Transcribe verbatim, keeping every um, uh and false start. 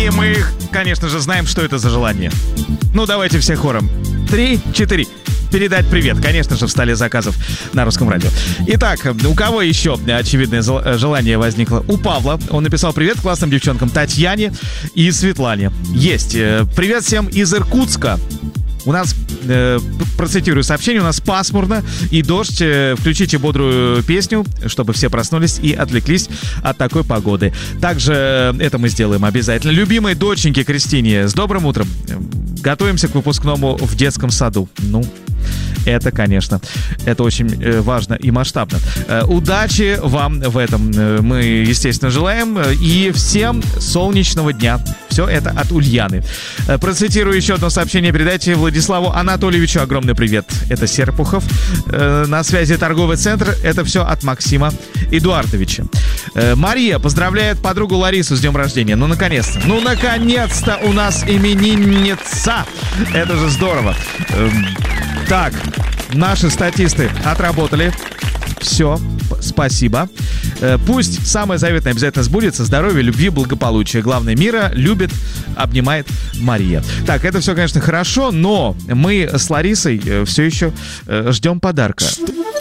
И мы, конечно же, знаем, что это за желание. Ну, давайте все хором. Три, четыре. Передать привет, конечно же, в столе заказов на Русском радио. Итак, у кого еще очевидное желание возникло? У Павла. Он написал привет классным девчонкам Татьяне и Светлане. Есть. Привет всем из Иркутска. У нас, э, процитирую сообщение, у нас пасмурно и дождь. Э, включите бодрую песню, чтобы все проснулись и отвлеклись от такой погоды. Также это мы сделаем обязательно. Любимой доченьке Кристине, с добрым утром. Готовимся к выпускному в детском саду. Ну, это, конечно, это очень э, важно и масштабно. Э, удачи вам в этом э, мы, естественно, желаем. И всем солнечного дня. Все это от Ульяны. Э, процитирую еще одно сообщение. Передайте Владиславу Анатольевичу огромный привет. Это Серпухов. Э, на связи торговый центр. Это все от Максима Эдуардовича. Э, Мария поздравляет подругу Ларису с днем рождения. Ну, наконец-то. Ну, наконец-то у нас именинница. Это же здорово. Э, так, наши статисты отработали. Все, спасибо. Пусть самое заветное обязательно сбудется. Здоровья, любви, благополучия. Главное, мира любит, обнимает Мария. Так, это все, конечно, хорошо, но мы с Ларисой все еще ждем подарка.